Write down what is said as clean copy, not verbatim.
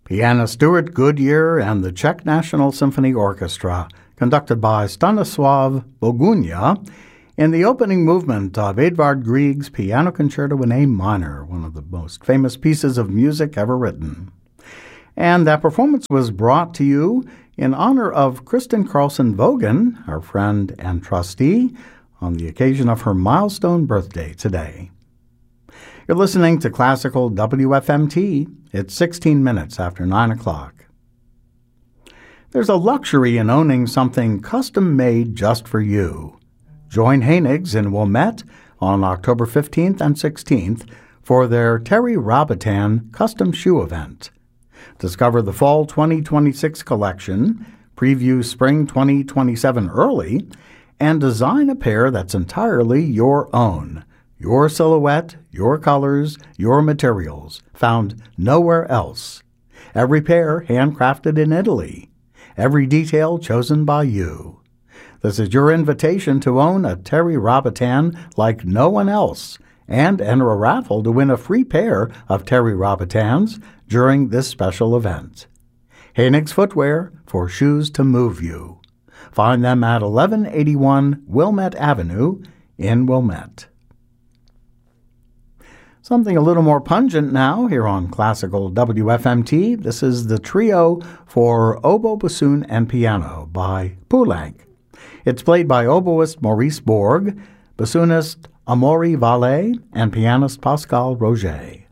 pianist Stuart Goodyear and the Czech National Symphony Orchestra, conducted by Stanislav Bogunia, in the opening movement of Edvard Grieg's Piano Concerto in A minor, one of the most famous pieces of music ever written. And that performance was brought to you in honor of Kristen Carlson Vogan, our friend and trustee, on the occasion of her milestone birthday today. You're listening to Classical WFMT. It's 16 minutes after 9 o'clock. There's a luxury in owning something custom-made just for you. Join Hainigs in Wilmette on October 15th and 16th for their Terry Robitan custom shoe event. Discover the Fall 2026 collection, preview Spring 2027 early, and design a pair that's entirely your own. Your silhouette, your colors, your materials, found nowhere else. Every pair handcrafted in Italy. Every detail chosen by you. This is your invitation to own a Terry Robitan like no one else and enter a raffle to win a free pair of Terry Robitans during this special event. Hainigs Footwear for shoes to move you. Find them at 1181 Wilmette Avenue in Wilmette. Something a little more pungent now here on Classical WFMT. This is the trio for oboe, bassoon, and piano by Poulenc. It's played by oboist Maurice Borg, bassoonist Amaury Vallet, and pianist Pascal Roger.